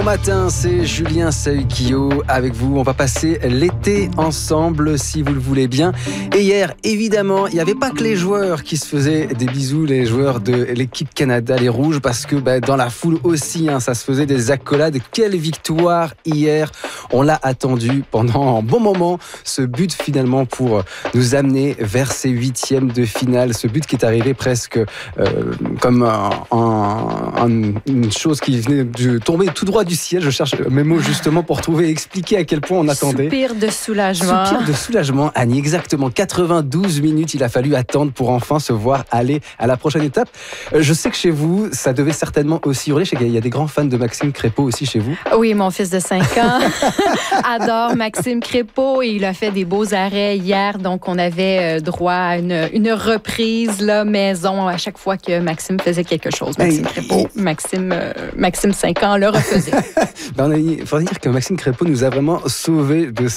matin, c'est Julien Saukio avec vous. On va passer l'été ensemble si vous le voulez bien. Et hier, évidemment, il n'y avait pas que les joueurs qui se faisaient des bisous, les joueurs de l'équipe Canada, les Rouges, parce que dans la foule aussi, ça se faisait des accolades. Quelle victoire hier! On l'a attendu pendant un bon moment, ce but finalement pour nous amener vers ces huitièmes de finale. Ce but qui est arrivé presque comme une chose qui venait de tomber tout droit du ciel. Je cherche mes mots justement pour trouver et expliquer à quel point on attendait. Soupir de soulagement. Soupir de soulagement, Annie, exactement. 92 minutes, il a fallu attendre pour enfin se voir aller à la prochaine étape. Je sais que chez vous, ça devait certainement aussi hurler. Je sais qu'il y a des grands fans de Maxime Crépeau aussi chez vous. Oui, mon fils de 5 ans adore Maxime Crépeau et il a fait des beaux arrêts hier. Donc, on avait droit à une reprise maison à chaque fois que Maxime faisait quelque chose. Maxime Crépeau, Maxime 5 ans le refaisait. Il faut dire que Maxime Crépeau nous a vraiment sauvés de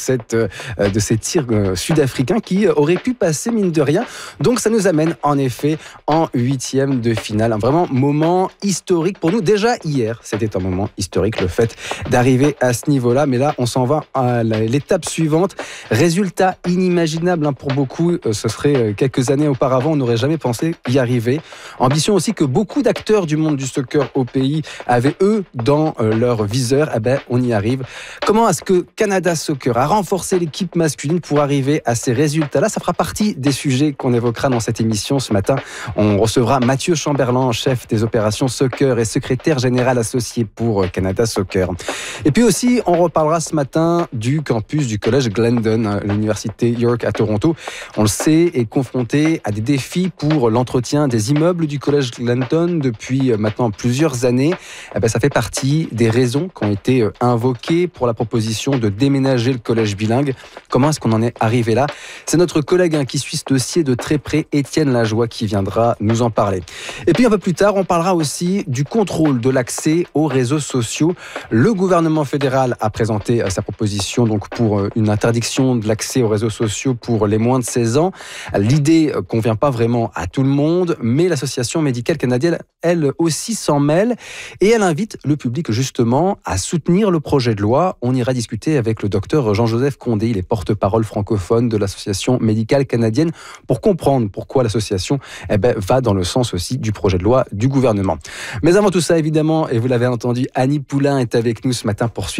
ces tirs sud-africains qui auraient pu passer mine de rien. Donc ça nous amène en effet en huitième de finale. Un vraiment moment historique pour nous. Déjà hier, c'était un moment historique le fait d'arriver à ce niveau-là. Mais là, on s'en va à l'étape suivante. Résultat inimaginable pour beaucoup. Ce serait quelques années auparavant, on n'aurait jamais pensé y arriver. Ambition aussi que beaucoup d'acteurs du monde du soccer au pays avaient eux dans leur viseur. On y arrive. Comment est-ce que Canada Soccer a renforcé l'équipe masculine pour arriver à ces résultats-là? Ça fera partie des sujets qu'on évoquera dans cette émission ce matin. On recevra Mathieu Chamberlain, chef des opérations soccer et secrétaire général associé pour Canada Soccer. Et puis aussi, on reparlera ce matin du campus du collège Glendon, l'université York à Toronto. On le sait, est confronté à des défis pour l'entretien des immeubles du collège Glendon depuis maintenant plusieurs années. Ça fait partie des raisons qui ont été invoquées pour la proposition de déménager le collège bilingue. Comment est-ce qu'on en est arrivé là? C'est notre collègue qui suit ce dossier de très près, Étienne Lajoie, qui viendra nous en parler. Et puis un peu plus tard, on parlera aussi du contrôle de l'accès aux réseaux sociaux. Le gouvernement fédéral a présenté sa proposition donc pour une interdiction de l'accès aux réseaux sociaux pour les moins de 16 ans. L'idée convient pas vraiment à tout le monde, mais l'association médicale canadienne, elle aussi s'en mêle et elle invite le public justement à soutenir le projet de loi. On ira discuter avec le docteur Jean-Joseph Condé, il est porte-parole francophone de l'association médicale canadienne pour comprendre pourquoi l'association va dans le sens aussi du projet de loi du gouvernement. Mais avant tout ça, évidemment, et vous l'avez entendu, Annie Poulain est avec nous ce matin pour suivre